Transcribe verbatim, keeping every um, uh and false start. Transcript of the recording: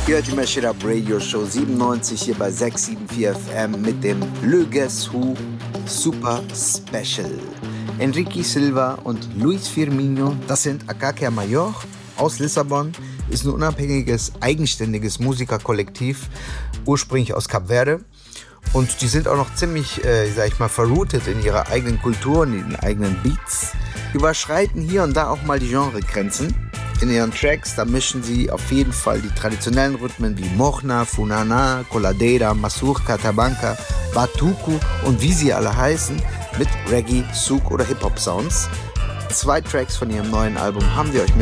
Ihr hört die Mash It Up Radio Show siebenundneunzig hier bei sechs sieben vier F M mit dem Le Guess Who Super Special. Enrique Silva und Luis Firmino, das sind Akake Mayor aus Lissabon, ist ein unabhängiges, eigenständiges Musikerkollektiv, ursprünglich aus Kap Verde. Und die sind auch noch ziemlich, äh, sag ich mal, verrootet in ihrer eigenen Kultur und in ihren eigenen Beats. Überschreiten hier und da auch mal die Genregrenzen. In ihren Tracks, da mischen sie auf jeden Fall die traditionellen Rhythmen wie Morna, Funana, Coladeira, Mazurka, Tabanca, Batuku und wie sie alle heißen, mit Reggae, Souk oder Hip-Hop-Sounds. Zwei Tracks von ihrem neuen Album haben wir euch